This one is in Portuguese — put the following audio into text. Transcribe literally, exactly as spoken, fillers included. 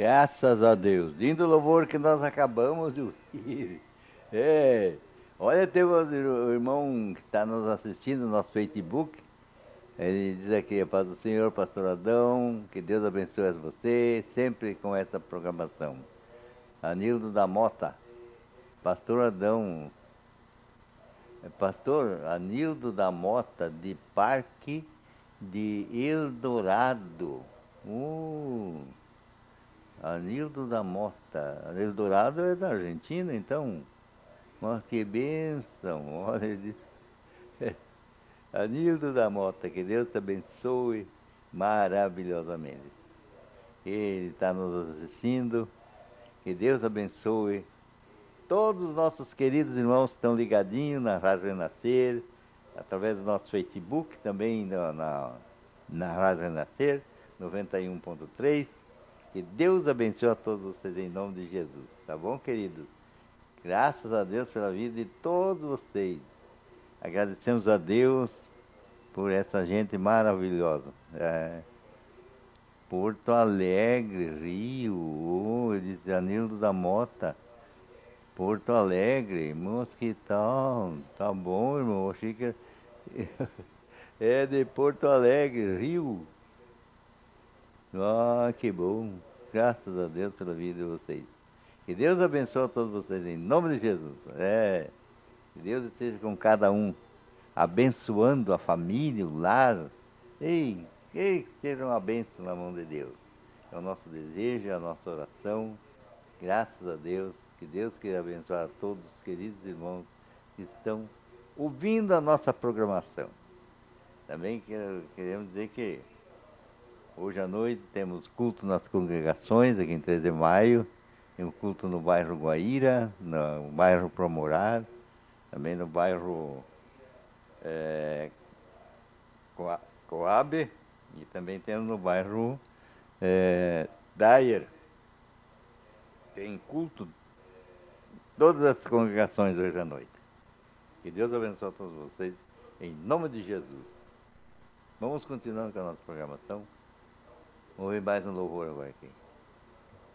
Graças a Deus. Lindo louvor que nós acabamos de ouvir. É. Olha, tem o irmão que está nos assistindo no nosso Facebook. Ele diz aqui: a paz do Senhor, pastor Adão, que Deus abençoe você, sempre com essa programação. Anildo da Mota, pastor Adão, é pastor Anildo da Mota, de Parque de Eldorado. Uh, Anildo da Mota. Eldorado é da Argentina, então. Mas que bênção! Olha, ele diz. Anildo da Mota, que Deus te abençoe maravilhosamente. Ele está nos assistindo. Que Deus abençoe todos os nossos queridos irmãos que estão ligadinhos na Rádio Renascer, através do nosso Facebook, também na, na, na Rádio Renascer, noventa e um ponto três. Que Deus abençoe a todos vocês em nome de Jesus. Tá bom, queridos? Graças a Deus pela vida de todos vocês. Agradecemos a Deus por essa gente maravilhosa. É. Porto Alegre, Rio, oh, ele diz Anildo da Mota. Porto Alegre, irmãos, que tal? Tá bom, irmão, achei que é de Porto Alegre, Rio. Ah, que bom. Graças a Deus pela vida de vocês. Que Deus abençoe a todos vocês em nome de Jesus. É. Que Deus esteja com cada um, abençoando a família, o lar. Ei, que seja uma bênção na mão de Deus. É o nosso desejo, é a nossa oração. Graças a Deus. Que Deus queira abençoar a todos os queridos irmãos que estão ouvindo a nossa programação. Também queremos dizer que hoje à noite temos culto nas congregações, aqui em três de maio. Tem um culto no bairro Guaíra, no bairro Promorar, também no bairro é, Coabe, e também temos no bairro é, Dyer. Tem culto todas as congregações hoje à noite. Que Deus abençoe a todos vocês, em nome de Jesus. Vamos continuando com a nossa programação. Vamos ouvir mais um louvor agora aqui.